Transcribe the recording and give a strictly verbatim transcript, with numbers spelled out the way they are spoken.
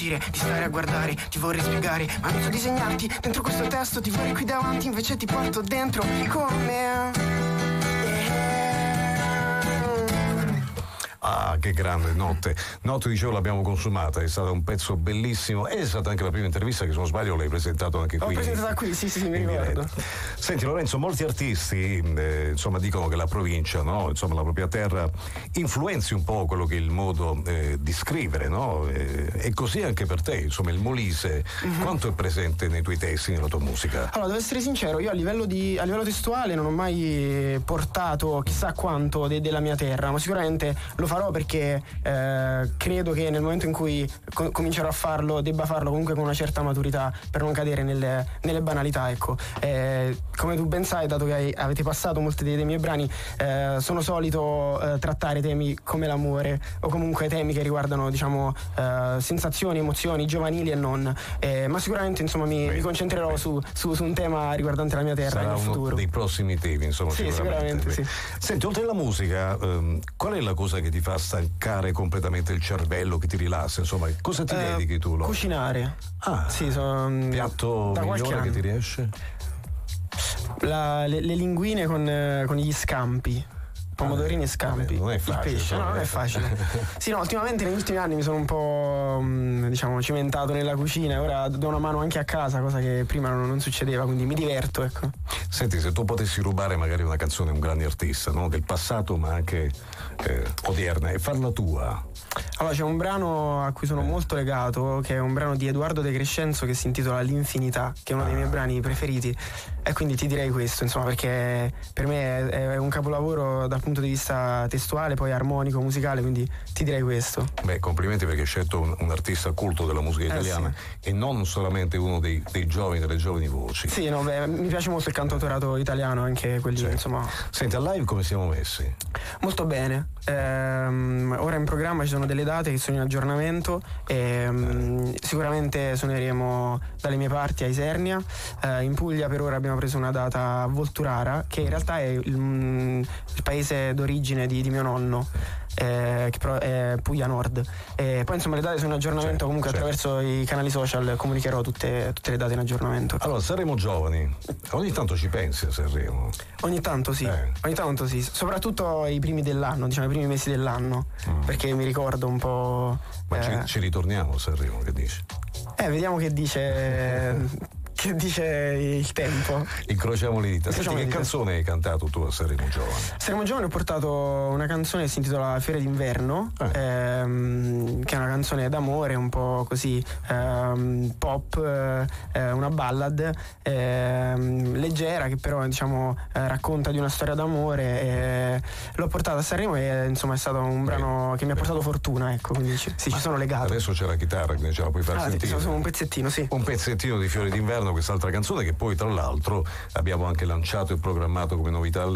uscire, di stare a guardare, ti vorrei spiegare, ma non so disegnarti dentro questo testo, ti vorrei qui davanti, invece ti porto dentro con me. Ah, che grande notte. Notte, dicevo, l'abbiamo consumata, è stato un pezzo bellissimo. È stata anche la prima intervista che, se non sbaglio, l'hai presentato anche qui. L'ho presentata qui, sì, sì, sì, mi ricordo. Senti, Lorenzo, molti artisti eh, insomma dicono che la provincia, no? Insomma, la propria terra influenzi un po' quello che è il modo eh, di scrivere, no? E, e così anche per te, insomma, il Molise, mm-hmm. quanto è presente nei tuoi testi, nella tua musica? Allora, devo essere sincero, io a livello, di, a livello testuale non ho mai portato chissà quanto de, della mia terra, ma sicuramente lo farò perché eh, credo che nel momento in cui co- comincerò a farlo debba farlo comunque con una certa maturità per non cadere nelle, nelle banalità, ecco. Eh, come tu ben sai, dato che hai, avete passato molti dei, dei miei brani, eh, sono solito eh, trattare temi come l'amore o comunque temi che riguardano, diciamo, eh, sensazioni, emozioni giovanili e non, eh, ma sicuramente insomma mi, mi concentrerò su, su, su un tema riguardante la mia terra. Sarà nel uno futuro dei prossimi temi, insomma. Sì, sicuramente, sicuramente sì. Senti, oltre alla musica, ehm, qual è la cosa che ti fa stancare completamente il cervello, che ti rilassa, insomma, cosa ti Eh, dedichi tu? Lo? Cucinare. Ah, sì, son, piatto da migliore che ti riesce? La, le, le linguine con, eh, con gli scampi. Pomodorini e scampi. Vabbè, non è facile, il pesce, no, non è facile. Sì, no, ultimamente negli ultimi anni mi sono un po' mh, diciamo cimentato nella cucina e ora do una mano anche a casa, cosa che prima non, non succedeva, quindi mi diverto, ecco. Senti, se tu potessi rubare magari una canzone a un grande artista, no? Del passato ma anche eh, odierna, e farla tua. Allora, c'è un brano a cui sono eh. molto legato, che è un brano di Edoardo De Crescenzo che si intitola L'Infinità, che è uno ah. dei miei brani preferiti, e quindi ti direi questo, insomma, perché per me è, è un capolavoro dal punto di vista testuale, poi armonico, musicale, quindi ti direi questo. Beh, complimenti, perché hai scelto un, un artista culto della musica italiana, eh sì. e non solamente uno dei, dei giovani, delle giovani voci. Sì, no, beh, mi piace molto il cantautorato italiano, anche quelli, certo. insomma. Senti, al live come siamo messi? Molto bene. Ehm, ora in programma ci sono delle date che sono in aggiornamento e um, sicuramente suoneremo dalle mie parti a Isernia. Uh, in Puglia per ora abbiamo preso una data a Volturara, che in realtà è il, um, il paese d'origine di, di mio nonno, eh, che però è Puglia Nord. E poi insomma le date sono in aggiornamento, certo, comunque certo. attraverso i canali social comunicherò tutte, tutte le date in aggiornamento. Allora, saremo giovani, ogni tanto ci pensi a Sanremo? Ogni tanto sì, eh. ogni tanto sì, soprattutto i primi dell'anno, diciamo i primi mesi dell'anno, mm. perché mi ricordo un po'. Ma eh... ci, ci ritorniamo a Sanremo, che dici? Eh, vediamo che dice. Che dice il tempo. Incrociamo le dita. Senti, che dita. canzone hai cantato tu a Sanremo Giovane? A Sanremo Giovane ho portato una canzone che si intitola Fiore d'inverno, eh. ehm, che è una canzone d'amore, un po' così ehm, pop, eh, una ballad ehm, leggera, che però diciamo eh, racconta di una storia d'amore. E l'ho portata a Sanremo e insomma è stato un brano beh, che mi ha portato beh. fortuna, ecco, quindi ci, sì, ci sono legato. Adesso c'è la chitarra, quindi ce la puoi far ah, sentire. Sì, un pezzettino, sì. Un pezzettino di Fiore d'inverno, quest'altra canzone che poi tra l'altro abbiamo anche lanciato e programmato come novità